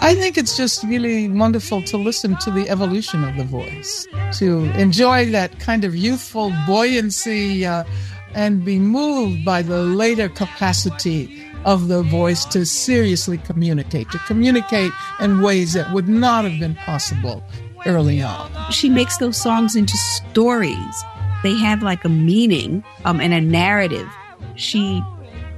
I think it's just really wonderful to listen to the evolution of the voice, to enjoy that kind of youthful buoyancy and be moved by the later capacity of the voice to seriously communicate in ways that would not have been possible early on. She makes those songs into stories. They have like a meaning and a narrative. She